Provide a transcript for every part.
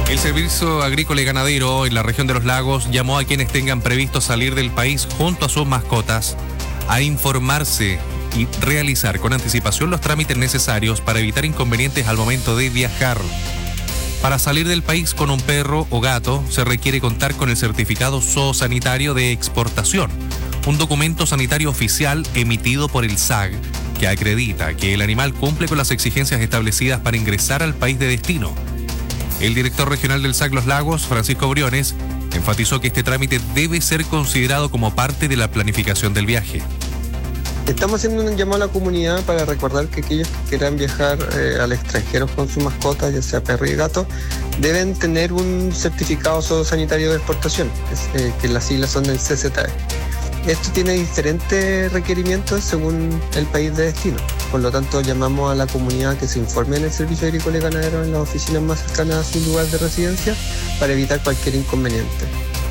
El Servicio Agrícola y Ganadero en la región de los Lagos llamó a quienes tengan previsto salir del país junto a sus mascotas a informarse y realizar con anticipación los trámites necesarios para evitar inconvenientes al momento de viajar. Para salir del país con un perro o gato se requiere contar con el certificado zoosanitario de exportación, un documento sanitario oficial emitido por el SAG que acredita que el animal cumple con las exigencias establecidas para ingresar al país de destino. El director regional del SAC Los Lagos, Francisco Briones, enfatizó que este trámite debe ser considerado como parte de la planificación del viaje. Estamos haciendo un llamado a la comunidad para recordar que aquellos que quieran viajar al extranjero con su mascota, ya sea perro y gato, deben tener un certificado zoosanitario de exportación, que las siglas son del CZE. Esto tiene diferentes requerimientos según el país de destino. Por lo tanto, llamamos a la comunidad que se informe en el Servicio Agrícola y Ganadero en las oficinas más cercanas a su lugar de residencia para evitar cualquier inconveniente.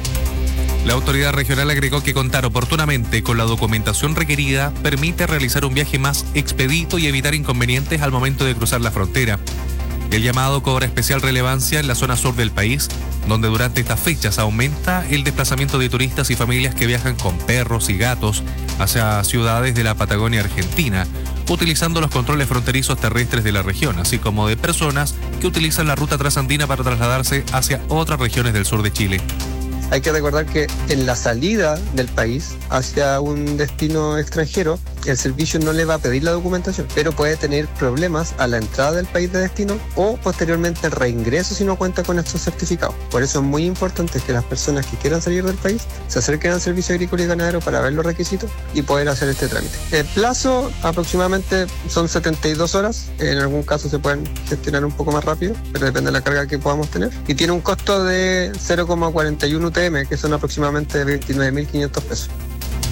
La autoridad regional agregó que contar oportunamente con la documentación requerida permite realizar un viaje más expedito y evitar inconvenientes al momento de cruzar la frontera. El llamado cobra especial relevancia en la zona sur del país, donde durante estas fechas aumenta el desplazamiento de turistas y familias que viajan con perros y gatos hacia ciudades de la Patagonia Argentina, utilizando los controles fronterizos terrestres de la región, así como de personas que utilizan la ruta trasandina para trasladarse hacia otras regiones del sur de Chile. Hay que recordar que en la salida del país hacia un destino extranjero, el servicio no le va a pedir la documentación, pero puede tener problemas a la entrada del país de destino o posteriormente el reingreso si no cuenta con estos certificados. Por eso es muy importante que las personas que quieran salir del país se acerquen al Servicio Agrícola y Ganadero para ver los requisitos y poder hacer este trámite. El plazo aproximadamente son 72 horas, en algún caso se pueden gestionar un poco más rápido, pero depende de la carga que podamos tener. Y tiene un costo de 0,41 UTM, que son aproximadamente 29.500 pesos.